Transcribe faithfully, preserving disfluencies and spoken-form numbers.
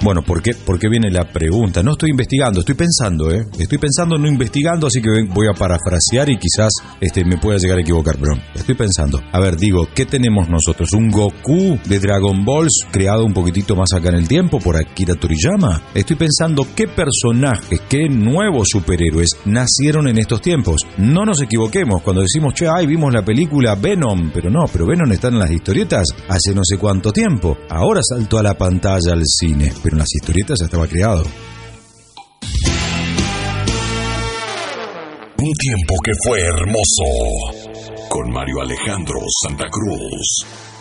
Bueno, ¿por qué, ¿por qué viene la pregunta? No estoy investigando, estoy pensando, ¿eh? Estoy pensando, no investigando, así que voy a parafrasear y quizás este, me pueda llegar a equivocar, pero estoy pensando. A ver, digo, ¿qué tenemos nosotros? ¿Un Goku de Dragon Balls creado un poquitito más acá en el tiempo por Akira Toriyama? Estoy pensando qué personajes, qué nuevos superhéroes nacieron en estos tiempos. No nos equivoquemos cuando decimos, che, ay, vimos la película Venom, pero no, pero Venom está en las historietas hace no sé cuánto tiempo. Ahora saltó a la pantalla al cine, pero en las historietas ya estaba creado. Un tiempo que fue hermoso, con Mario Alejandro Santa Cruz.